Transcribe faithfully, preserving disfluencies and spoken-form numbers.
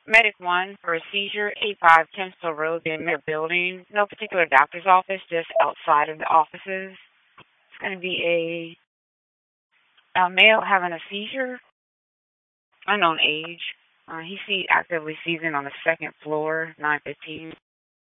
Medic one for a seizure, eight five Kempsville Road, the their building. No particular doctor's office, just outside of the offices. It's going to be a, a male having a seizure, unknown age. Uh, he's see, actively seizing on the second floor, nine fifteen.